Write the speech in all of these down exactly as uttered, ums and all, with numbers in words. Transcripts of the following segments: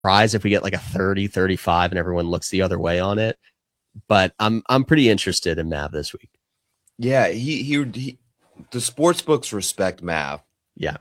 surprised if we get like a thirty, thirty-five and everyone looks the other way on it. But I'm I'm pretty interested in Mav this week. Yeah, he he, he the sports books respect Mav. Yeah.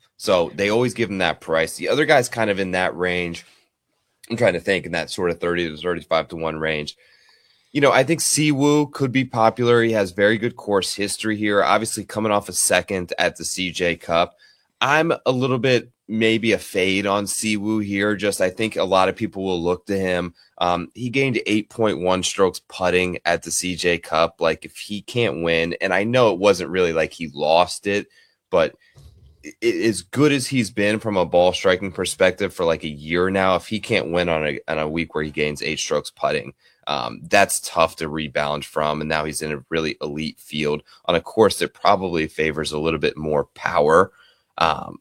So they always give him that price. The other guy's kind of in that range. I'm trying to think in that sort of thirty to thirty-five to one range. You know, I think Siwoo could be popular. He has very good course history here. Obviously, coming off a second at the C J Cup. I'm a little bit maybe a fade on Siwoo here. Just I think a lot of people will look to him. Um, he gained eight point one strokes putting at the C J Cup. Like if he can't win, and I know it wasn't really like he lost it, but it, as good as he's been from a ball striking perspective for like a year now, if he can't win on a on a week where he gains eight strokes putting, um, that's tough to rebound from. And now he's in a really elite field on a course that probably favors a little bit more power. Um,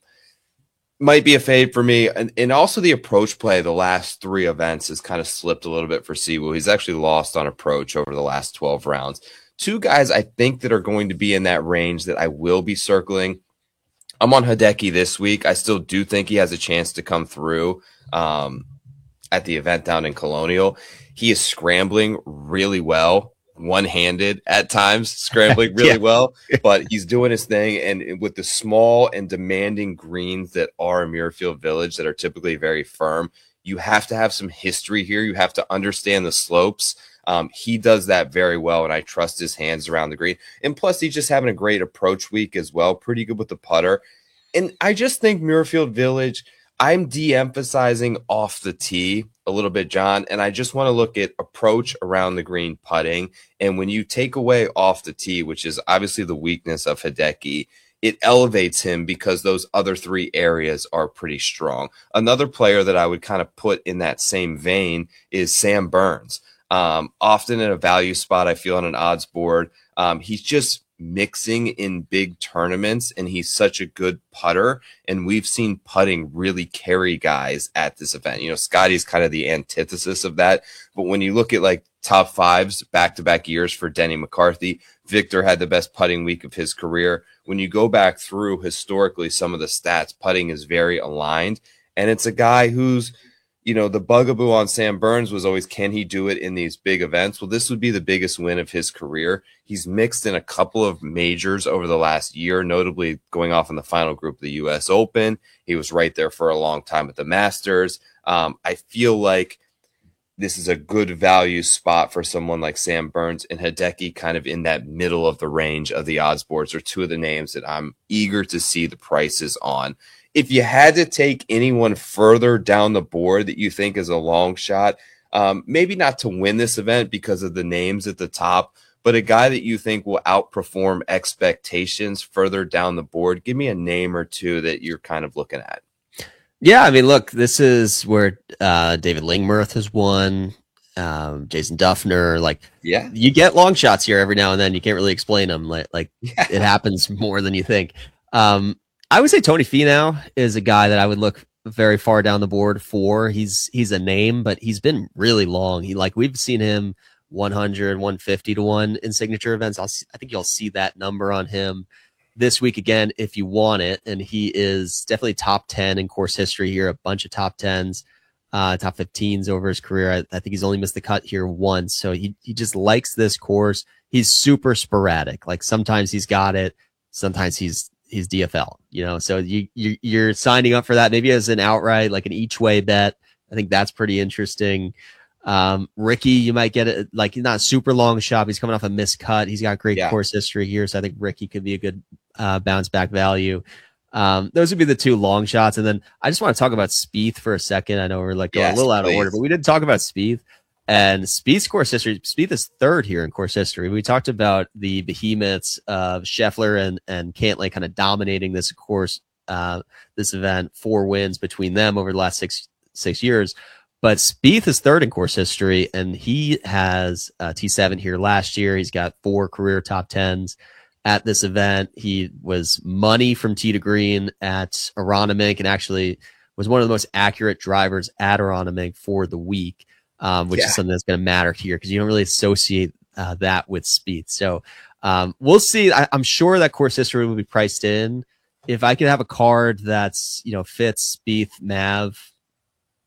might be a fade for me. And, and also the approach play, the last three events has kind of slipped a little bit for Siwoo. He's actually lost on approach over the last twelve rounds. Two guys I think that are going to be in that range that I will be circling. I'm on Hideki this week. I still do think he has a chance to come through um, at the event down in Colonial. He is scrambling really well, one-handed at times, scrambling really yeah. well, but he's doing his thing. And with the small and demanding greens that are Muirfield Village that are typically very firm, you have to have some history here. You have to understand the slopes. Um, he does that very well, and I trust his hands around the green. And plus, he's just having a great approach week as well. Pretty good with the putter. And I just think Muirfield Village, I'm de-emphasizing off the tee a little bit, John, and I just want to look at approach around the green putting. And when you take away off the tee, which is obviously the weakness of Hideki, it elevates him because those other three areas are pretty strong. Another player that I would kind of put in that same vein is Sam Burns. Um, often in a value spot, I feel on an odds board. Um, he's just mixing in big tournaments, and he's such a good putter. And we've seen putting really carry guys at this event. You know, Scotty's kind of the antithesis of that. But when you look at like top fives back-to-back years for Denny McCarthy, Victor had the best putting week of his career. When you go back through historically some of the stats, putting is very aligned. And it's a guy who's, you know, the bugaboo on Sam Burns was always, can he do it in these big events? Well, this would be the biggest win of his career. He's mixed in a couple of majors over the last year, notably going off in the final group of the U S Open. He was right there for a long time at the Masters. Um, I feel like this is a good value spot for someone like Sam Burns, and Hideki kind of in that middle of the range of the odds boards are two of the names that I'm eager to see the prices on. If you had to take anyone further down the board that you think is a long shot, um, maybe not to win this event because of the names at the top, but a guy that you think will outperform expectations further down the board, give me a name or two that you're kind of looking at. Yeah, I mean, look, this is where uh, David Lingmerth has won, um, Jason Duffner. Like, yeah, you get long shots here every now and then. You can't really explain them. Like, like yeah. It happens more than you think. Um, I would say Tony Finau is a guy that I would look very far down the board for. He's he's a name, but he's been really long. He like we've seen him one hundred, one fifty to one in signature events. I'll see, I think you'll see that number on him this week again if you want it. And he is definitely top ten in course history here, a bunch of top tens, uh, top fifteens over his career. I, I think he's only missed the cut here once. So he, he just likes this course. He's super sporadic. Like sometimes he's got it. Sometimes he's, he's D F L, you know? So you, you, you're signing up for that. Maybe as an outright, like an each way bet. I think that's pretty interesting. Um, Ricky, you might get it like not super long shot. He's coming off a missed cut. He's got great yeah. course history here. So I think Ricky could be a good, uh, bounce back value. Um, those would be the two long shots. And then I just want to talk about Spieth for a second. I know we're like going yes, a little out please. of order, but we didn't talk about Spieth. And Spieth's course history. Spieth is third here in course history. We talked about the behemoths of Scheffler and, and Cantlay kind of dominating this course, uh, this event, four wins between them over the last six, six years. But Spieth is third in course history, and he has uh, T seven here last year. He's got four career top tens at this event. He was money from tee to green at Aronimink, and actually was one of the most accurate drivers at Aronimink for the week, um, which yeah. is something that's going to matter here because you don't really associate uh, that with Spieth. So um, we'll see. I, I'm sure that course history will be priced in. If I could have a card that's, you know, fits Spieth, Mav,